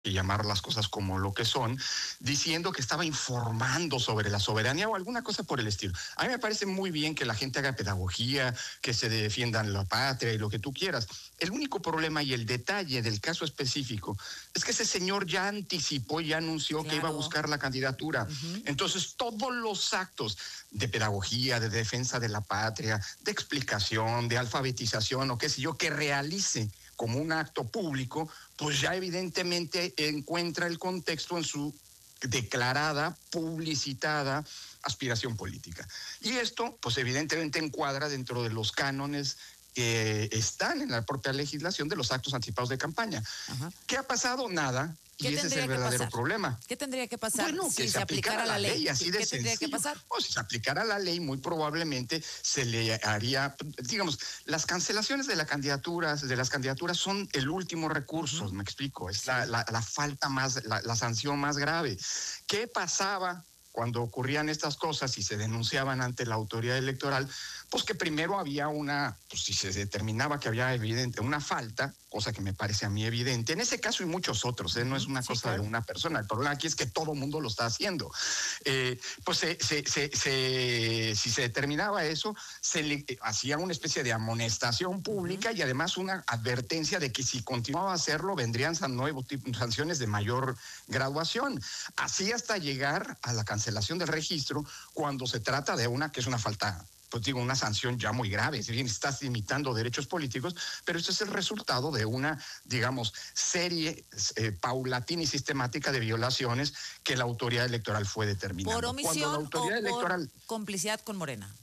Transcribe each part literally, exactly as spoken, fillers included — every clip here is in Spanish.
y llamar las cosas como lo que son, diciendo que estaba informando sobre la soberanía o alguna cosa por el estilo. A mí me parece muy bien que la gente haga pedagogía, que se defiendan la patria y lo que tú quieras. El único problema y el detalle del caso específico es que ese señor ya anticipó, ya anunció claro. que iba a buscar la candidatura. Uh-huh. Entonces, todos los actos de pedagogía, de defensa de la patria, de explicación, de alfabetización o qué sé yo, que realice como un acto público, pues ya evidentemente encuentra el contexto en su declarada, publicitada aspiración política. Y esto, pues evidentemente encuadra dentro de los cánones que están en la propia legislación de los actos anticipados de campaña. Ajá. ¿Qué ha pasado? Nada. Y ese es el verdadero problema. ¿Qué tendría que pasar bueno, si que se, se aplicara, aplicara la ley? Así de ¿Qué sencillo. tendría que pasar? O si se aplicara la ley, muy probablemente se le haría, digamos, las cancelaciones de, la candidatura, de las candidaturas son el último recurso, uh-huh. me explico, es sí. la, la, la falta más, la, la sanción más grave. ¿Qué pasaba cuando ocurrían estas cosas y se denunciaban ante la autoridad electoral? Pues que primero había una, pues si se determinaba que había evidente una falta, cosa que me parece a mí evidente, en ese caso y muchos otros, ¿eh? No es una sí, cosa claro. de una persona, el problema aquí es que todo mundo lo está haciendo. Eh, pues se, se, se, se, si se determinaba eso, se le hacía una especie de amonestación pública uh-huh. y además una advertencia de que si continuaba a hacerlo vendrían nuevos tipos, sanciones de mayor graduación, así hasta llegar a la cancelación del registro cuando se trata de una que es una falta, pues digo, una sanción ya muy grave, si bien estás limitando derechos políticos, pero esto es el resultado de una, digamos, serie eh, paulatina y sistemática de violaciones que la autoridad electoral fue determinando. ¿Por omisión la autoridad o electoral, por complicidad con Morena?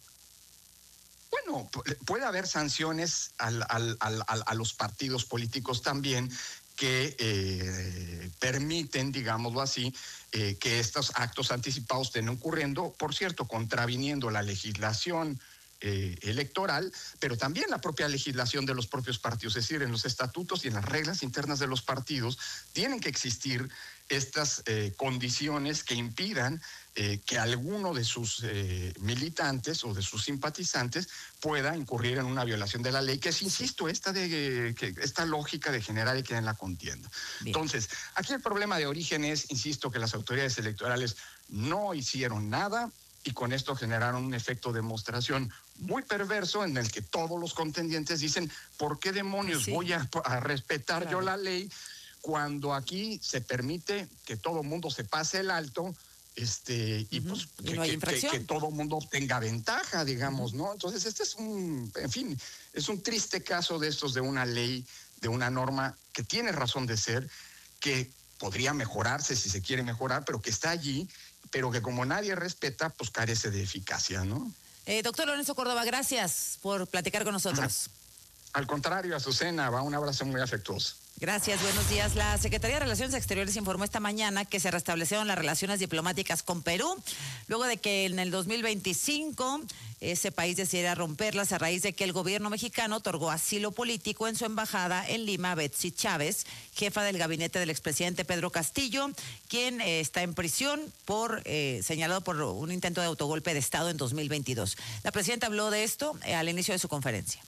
Bueno, puede haber sanciones al, al, al, al, a los partidos políticos también, que eh, permiten, digámoslo así, eh, que estos actos anticipados estén ocurriendo, por cierto, contraviniendo la legislación eh, electoral, pero también la propia legislación de los propios partidos, es decir, en los estatutos y en las reglas internas de los partidos tienen que existir estas eh, condiciones que impidan eh, que alguno de sus eh, militantes o de sus simpatizantes pueda incurrir en una violación de la ley, que es, insisto, esta, de, que, esta lógica de generar equidad en la contienda. Bien. Entonces, aquí el problema de origen es, insisto, que las autoridades electorales no hicieron nada y con esto generaron un efecto de demostración muy perverso en el que todos los contendientes dicen, ¿por qué demonios sí. voy a, a respetar claro. yo la ley cuando aquí se permite que todo mundo se pase el alto este y uh-huh. pues que, y no hay que, que, que todo mundo obtenga ventaja, digamos, uh-huh. ¿no? Entonces este es un, en fin, es un triste caso de estos de una ley, de una norma que tiene razón de ser, que podría mejorarse si se quiere mejorar, pero que está allí, pero que como nadie respeta, pues carece de eficacia, ¿no? Eh, doctor Lorenzo Córdoba, gracias por platicar con nosotros. Al contrario, Azucena, va un abrazo muy afectuoso. Gracias, buenos días. La Secretaría de Relaciones Exteriores informó esta mañana que se restablecieron las relaciones diplomáticas con Perú, luego de que en el dos mil veinticinco ese país decidiera romperlas a raíz de que el gobierno mexicano otorgó asilo político en su embajada en Lima a Betsy Chávez, jefa del gabinete del expresidente Pedro Castillo, quien eh, está en prisión por eh, señalado por un intento de autogolpe de Estado en dos mil veintidós. La presidenta habló de esto eh, al inicio de su conferencia.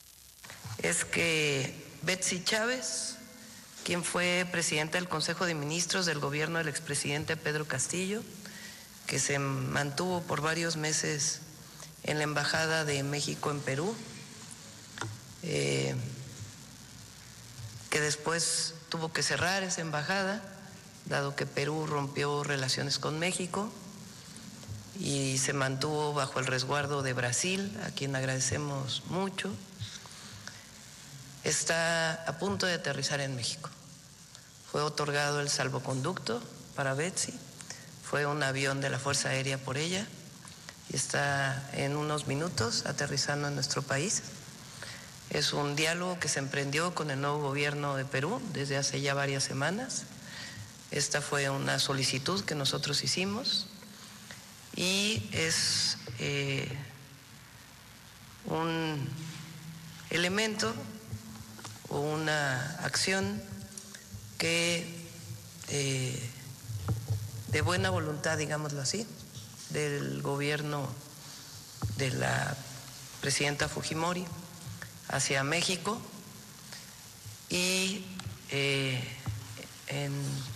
Es que Betsy Chávez, quien fue presidenta del Consejo de Ministros del gobierno del expresidente Pedro Castillo, que se mantuvo por varios meses en la Embajada de México en Perú, eh, que después tuvo que cerrar esa embajada, dado que Perú rompió relaciones con México y se mantuvo bajo el resguardo de Brasil, a quien agradecemos mucho. Está a punto de aterrizar en México. Fue otorgado el salvoconducto para Betsy, fue un avión de la Fuerza Aérea por ella y está en unos minutos aterrizando en nuestro país. Es un diálogo que se emprendió con el nuevo gobierno de Perú desde hace ya varias semanas. Esta fue una solicitud que nosotros hicimos y es eh, un elemento o una acción que eh, de buena voluntad, digámoslo así, del gobierno de la presidenta Fujimori hacia México y eh, en